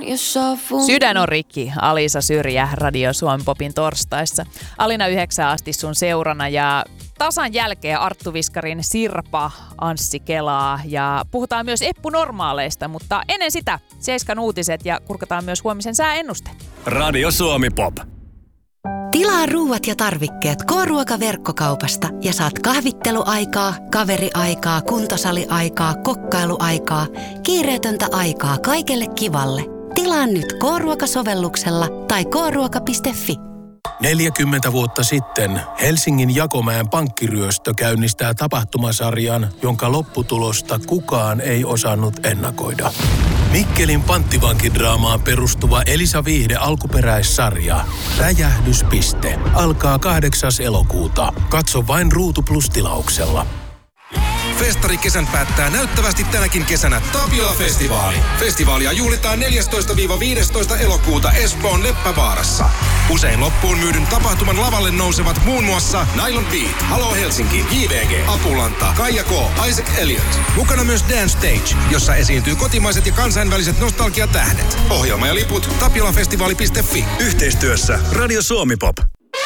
Sydän on rikki, Alisa Syrjä Radio Suomi Popin torstaissa. Alina 9 asti sun seurana ja tasan jälkeen Arttu Viskarin Sirpa Anssi kelaa ja puhutaan myös eppunormaaleista, mutta ennen sitä Seiskan uutiset ja kurkataan myös huomisen sääennusteet. Radio Suomi Pop. Tilaa ruuat ja tarvikkeet K-ruoka-verkkokaupasta ja saat kahvitteluaikaa, kaveriaikaa, kuntosaliaikaa, kokkailuaikaa, kiireetöntä aikaa kaikelle kivalle. Tilaa nyt K-ruoka-sovelluksella tai kruoka.fi. 40 vuotta sitten Helsingin Jakomäen pankkiryöstö käynnistää tapahtumasarjan, jonka lopputulosta kukaan ei osannut ennakoida. Mikkelin panttivankidraamaan perustuva Elisa Viihde alkuperäissarja Räjähdyspiste alkaa 8. elokuuta. Katso vain Ruutu Plus-tilauksella. Festari kesän päättää näyttävästi tänäkin kesänä Tapiola-festivaali. Festivaalia juhlitaan 14-15 elokuuta Espoon Leppävaarassa. Usein loppuun myydyn tapahtuman lavalle nousevat muun muassa Nylon Beat, Halo Helsinki, JVG, Apulanta, Kaija K, Isaac Elliot. Mukana myös Dance Stage, jossa esiintyy kotimaiset ja kansainväliset nostalgiatähdet. Ohjelma ja liput tapiolafestivaali.fi. Yhteistyössä Radio Suomi Pop.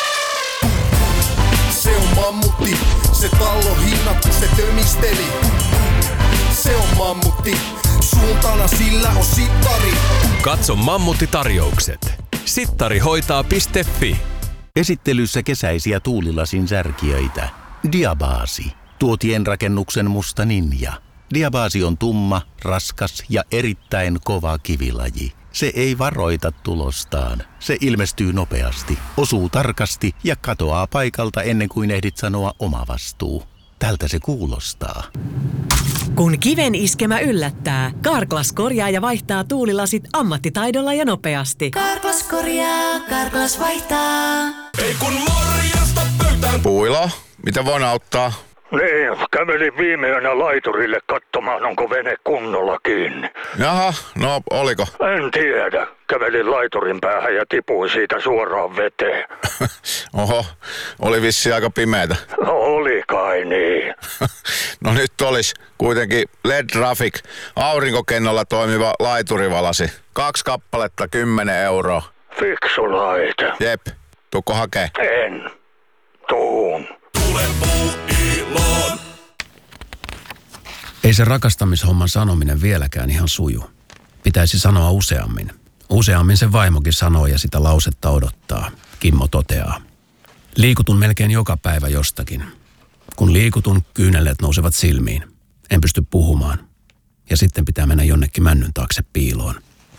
Se on mammutti, se tallo hinnat, se tömisteli. Se on mammutti, suuntana sillä on sittari. Katso Mammutti-tarjoukset. Sittarihoitaa.fi. Esittelyssä kesäisiä tuulilasin särkiöitä. Diabasi. Tuotienrakennuksen musta ninja. Diabasi on tumma, raskas ja erittäin kova kivilaji. Se ei varoita tulostaan. Se ilmestyy nopeasti, osuu tarkasti ja katoaa paikalta ennen kuin ehdit sanoa oma vastuu. Tältä se kuulostaa. Kun kiven iskemä yllättää, Carglass korjaa ja vaihtaa tuulilasit ammattitaidolla ja nopeasti. Carglass korjaa, Carglass vaihtaa. Ei kun morjesta pöytään. Puilo, mitä voin auttaa? Niin, kävelin viime yönä laiturille katsomaan, onko vene kunnolla kiinni. Jaha, no oliko? En tiedä. Kävelin laiturin päähän ja tipuin siitä suoraan veteen. Oho, oli vissiin aika pimeätä. No oli kai niin. No nyt olisi kuitenkin LED Traffic aurinkokennolla toimiva laiturivalasi. 2 kappaletta 10 €. Fiksu laite. Jep, tuukko hakee? En. Tuun. Tule Puuiloon. Ei se rakastamishomman sanominen vieläkään ihan suju. Pitäisi sanoa useammin. Useammin se vaimokin sanoo ja sitä lausetta odottaa. Kimmo toteaa. Liikutun melkein joka päivä jostakin. Kun liikutun, kyyneleet nousevat silmiin. En pysty puhumaan. Ja sitten pitää mennä jonnekin männyn taakse piiloon.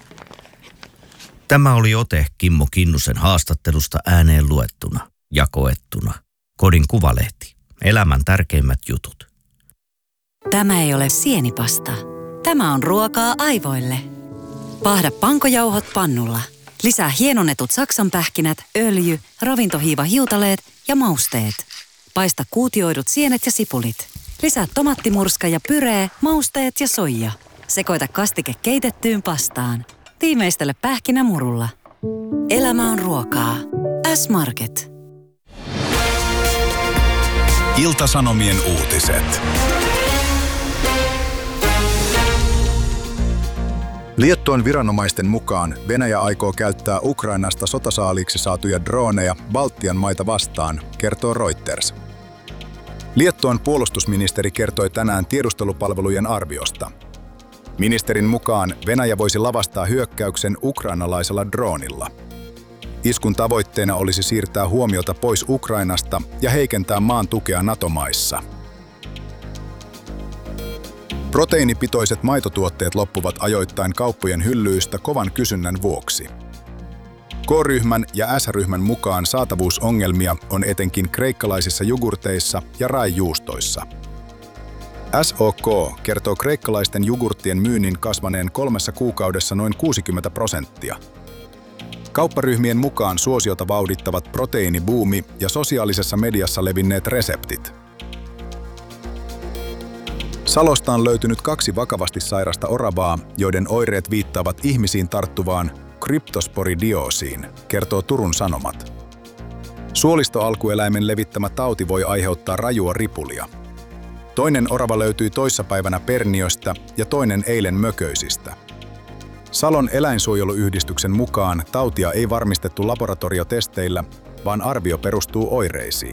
Tämä oli ote Kimmo Kinnusen haastattelusta ääneen luettuna ja koettuna. Kodin kuvalehti. Elämän tärkeimmät jutut. Tämä ei ole sienipasta. Tämä on ruokaa aivoille. Paahda pankojauhot pannulla. Lisää hienonnetut saksanpähkinät, öljy, ravintohiivahiutaleet ja mausteet. Paista kuutioidut sienet ja sipulit. Lisää tomattimurska ja pyree, mausteet ja soija. Sekoita kastike keitettyyn pastaan. Tiimeistele pähkinämurulla. Elämä on ruokaa. S-Market. Ilta-Sanomien uutiset. Liettuan viranomaisten mukaan Venäjä aikoo käyttää Ukrainasta sotasaaliiksi saatuja droneja Baltian maita vastaan, kertoo Reuters. Liettuan puolustusministeri kertoi tänään tiedustelupalvelujen arviosta. Ministerin mukaan Venäjä voisi lavastaa hyökkäyksen ukrainalaisella droonilla. Iskun tavoitteena olisi siirtää huomiota pois Ukrainasta ja heikentää maan tukea NATO-maissa. Proteiinipitoiset maitotuotteet loppuvat ajoittain kauppojen hyllyistä kovan kysynnän vuoksi. K-ryhmän ja S-ryhmän mukaan saatavuusongelmia on etenkin kreikkalaisissa jogurteissa ja raijuustoissa. SOK kertoo kreikkalaisten jogurttien myynnin kasvaneen 3 kuukaudessa noin 60%. Kaupparyhmien mukaan suosiota vauhdittavat proteiinibuumi ja sosiaalisessa mediassa levinneet reseptit. Salosta on löytynyt 2 vakavasti sairasta oravaa, joiden oireet viittaavat ihmisiin tarttuvaan kryptosporidiosiin, kertoo Turun Sanomat. Suolistoalkueläimen levittämä tauti voi aiheuttaa rajua ripulia. Toinen orava löytyi toissapäivänä Perniöstä ja toinen eilen Mököisistä. Salon eläinsuojeluyhdistyksen mukaan tautia ei varmistettu laboratoriotesteillä, vaan arvio perustuu oireisiin.